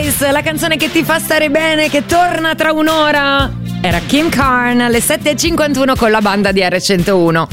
Place, la canzone che ti fa stare bene, che torna tra un'ora. Era Kim Carn alle 7.51 con la banda di R101.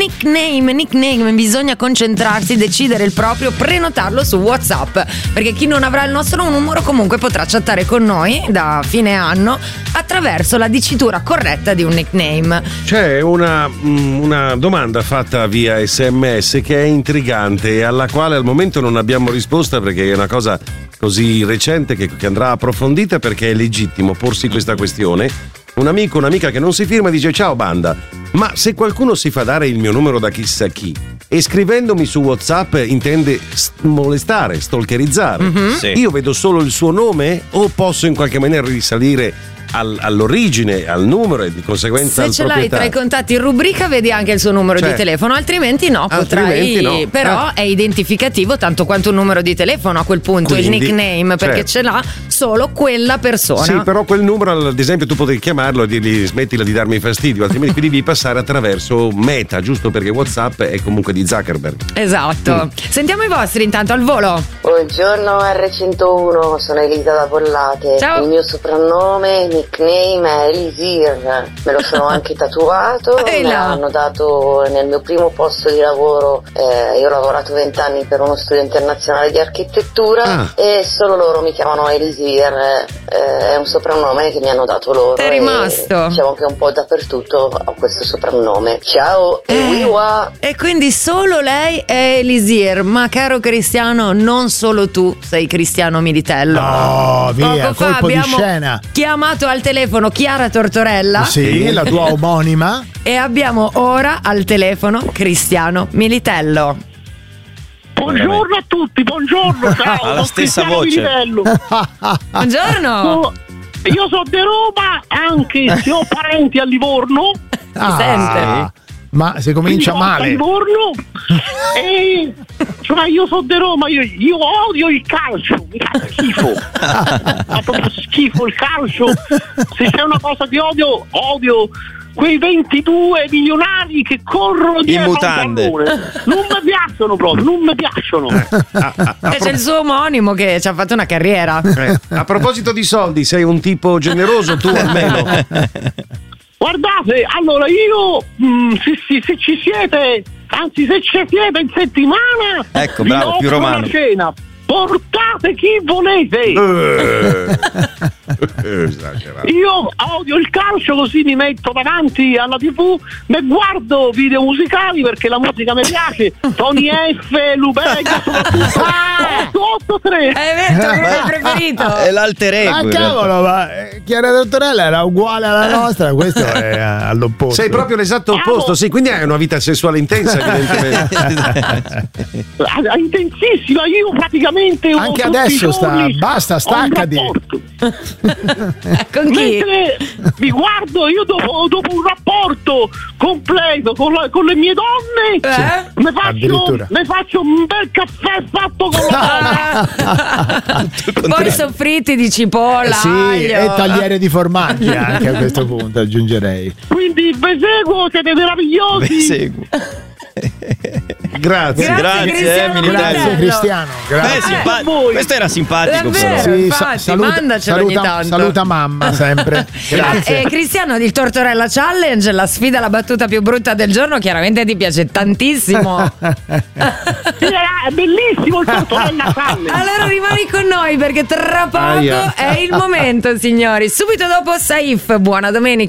Nickname, bisogna concentrarsi, decidere il proprio, prenotarlo su WhatsApp, perché chi non avrà il nostro numero comunque potrà chattare con noi da fine anno attraverso la dicitura corretta di un nickname. C'è una domanda fatta via SMS che è intrigante e alla quale al momento non abbiamo risposta, perché è una cosa così recente che andrà approfondita, perché è legittimo porsi questa questione. Un amico, un'amica che non si firma dice: ciao banda, ma se qualcuno si fa dare il mio numero da chissà chi e scrivendomi su WhatsApp intende molestare, stalkerizzare, Sì. io vedo solo il suo nome o posso in qualche maniera risalire all'origine, al numero e di conseguenza se ce l'hai tra i contatti in rubrica vedi anche il suo numero di telefono, altrimenti no, Altrimenti no. Però è identificativo tanto quanto un numero di telefono a quel punto. Quindi, il nickname, perché ce l'ha solo quella persona. Sì, però quel numero, ad esempio, tu potevi chiamarlo e dirgli smettila di darmi fastidio, altrimenti devi passare attraverso Meta, giusto, perché WhatsApp è comunque di Zuckerberg. Esatto. Sentiamo i vostri intanto al volo. Buongiorno R101, sono Elisa da Bollate. Ciao. Il mio soprannome, nickname è Elisir, me lo sono anche tatuato, me l'hanno dato nel mio primo posto di lavoro. Io ho lavorato 20 anni per uno studio internazionale di architettura e solo loro mi chiamano Elisir, è un soprannome che mi hanno dato loro. È rimasto. Diciamo che un po' dappertutto ho questo soprannome. Ciao e quindi solo lei è Elisir, ma caro Cristiano, non solo tu sei Cristiano Militello. Oh, via, poco fa colpo di abbiamo scena. chiamato al telefono Chiara Tortorella. Sì, la tua omonima. E abbiamo ora al telefono Cristiano Militello. Buongiorno a tutti, buongiorno, ciao. Ha la stessa Cristiano voce. Militello. Buongiorno. Io sono di Roma, anche se ho parenti a Livorno. Sente? Ma se comincia Quindi male. a Livorno. E cioè io sono di Roma, io odio il calcio, mi fa schifo. Fa proprio schifo il calcio. Se c'è una cosa che odio quei 22 milionari che corrono dietro in mutande. un pallone. Non mi piacciono proprio, non mi piacciono. E c'è il suo omonimo che ci ha fatto una carriera. A proposito di soldi, sei un tipo generoso tu almeno? Guardate, allora io se ci siete, anzi se ci siete in settimana, ecco, vi bravo, più offro romano. una cena. Portate chi volete. Io odio il calcio, così mi metto davanti alla TV, ne guardo video musicali perché la musica mi piace. Tony F, Lubega, soprattutto 883. È vero, è il preferito. È l'alter ego. Ah, in cavolo, ma Chiara Tortorella era uguale alla nostra, questo è all'opposto. Sei proprio l'esatto opposto, sì, quindi hai una vita sessuale intensa, evidentemente. Intensissima, io praticamente anche adesso basta, staccati. Con chi? Mentre vi guardo, io dopo un rapporto completo con le mie donne, mi faccio un bel caffè fatto con la poi soffritti di cipolla, sì, aglio. e tagliere di formaggi anche a questo punto aggiungerei. Quindi vi seguo, siete meravigliosi. Vi seguo. Grazie Cristiano Grazie Cristiano. Grazie. Questo era simpatico. Davvero, però. infatti, mandacelo ogni tanto. Saluta mamma sempre. Grazie. Cristiano, il Tortorella Challenge, la sfida, la battuta più brutta del giorno, chiaramente ti piace tantissimo. È bellissimo il Tortorella Challenge. Allora rimani con noi perché tra poco è il momento, signori. Subito dopo Saif, buona domenica.